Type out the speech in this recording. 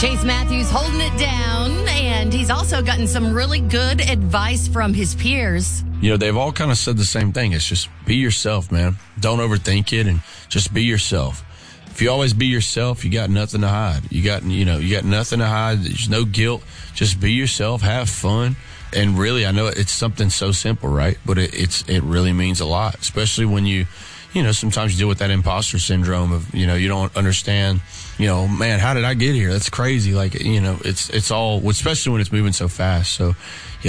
Chase Matthews holding it down, and he's also gotten some really good advice from his peers. You know, they've all kind of said the same thing. It's just be yourself, man. Don't overthink it and just be yourself. If you always be yourself, you got nothing to hide. You got nothing to hide. There's no guilt. Just be yourself, have fun. And really, I know it's something so simple, right? But it really means a lot, especially when you sometimes you deal with that imposter syndrome of, you don't understand, man, how did I get here? That's crazy. Like, it's all, especially when it's moving so fast. So, yeah.